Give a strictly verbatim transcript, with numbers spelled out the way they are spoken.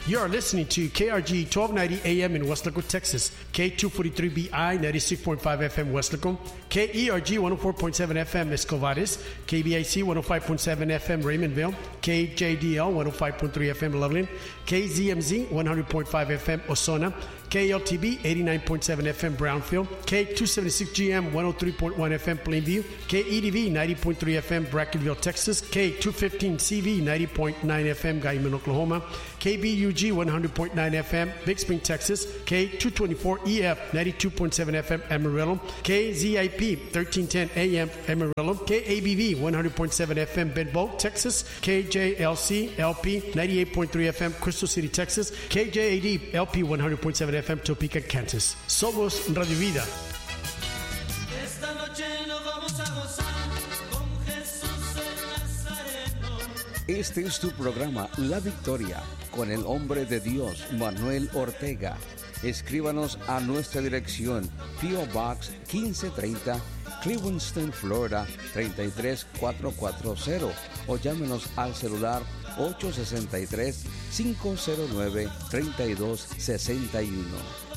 You are listening to K R G twelve ninety A M in Weslaco, Texas, K two forty-three B I ninety-six point five F M Weslaco, K E R G one oh four point seven F M Escovares, K B I C one oh five point seven F M Raymondville, K J D L one oh five point three F M Loveland, K Z M Z one hundred point five F M Osona, K L T B eighty-nine point seven F M Brownfield, K two seventy-six G M one oh three point one F M Plainview, K E D V ninety point three F M Brackenville, Texas, K two fifteen C V ninety point nine F M Guyman, Oklahoma, K B U G one hundred point nine F M Big Spring, Texas, K two twenty-four E F ninety-two point seven F M Amarillo, K Z I P thirteen ten A M Amarillo, K A B V one hundred point seven F M Benbow, Texas, K J L C L P ninety-eight point three F M Crystal City, Texas, K J A D L P one hundred point seven F M Topeka, Kansas. Somos Radio Vida. Esta noche nos vamos a gozar con Jesús el Nazareno. Este es tu programa La Victoria con el hombre de Dios Manuel Ortega. Escríbanos a nuestra dirección P O Box quince treinta, Clewiston, Florida treinta y tres cuatrocientos cuarenta, o llámenos al celular ocho seis tres, cinco cero nueve, tres dos seis uno.